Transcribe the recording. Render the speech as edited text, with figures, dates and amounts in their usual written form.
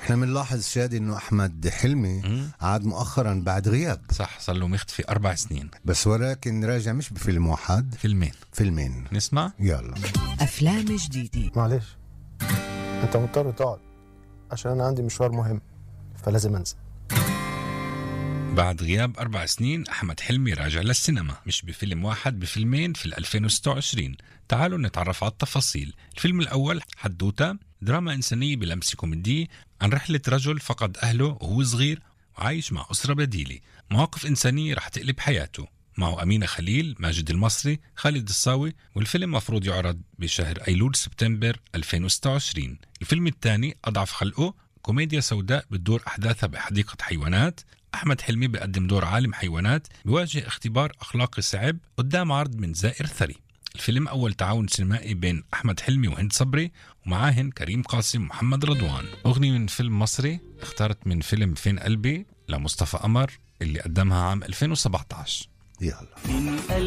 احنا بنلاحظ شادي انه احمد حلمي عاد مؤخرا بعد غياب. صح، صار له مختفي 4 سنين بس ولكن راجع مش بفيلم واحد، فيلمين. نسمع يلا. أفلام جديدة. معلش انت مضطر تقعد عشان انا عندي مشوار مهم فلازم انزل. بعد غياب 4 سنين أحمد حلمي راجع للسينما، مش بفيلم واحد، بفيلمين في 2026. تعالوا نتعرف على التفاصيل. الفيلم الأول حدوتة، دراما إنسانية بلمسة كوميدية عن رحلة رجل فقد أهله وهو صغير وعايش مع أسرة بديلة. مواقف إنسانية رح تقلب حياته. معه أمينة خليل، ماجد المصري، خالد الصاوي. والفيلم مفروض يعرض بشهر أيلول سبتمبر 2026. الفيلم الثاني أضعف خلقه، كوميديا سوداء بتدور أحداثها بحديقة حيوانات. أحمد حلمي بيقدم دور عالم حيوانات بيواجه اختبار أخلاقي صعب قدام عرض من زائر ثري. الفيلم أول تعاون سينمائي بين أحمد حلمي وهند صبري، ومعاهن كريم قاسم ومحمد رضوان. أغنية من فيلم مصري اختارت من فيلم فين قلبي لمصطفى قمر اللي قدمها عام 2017. يلا.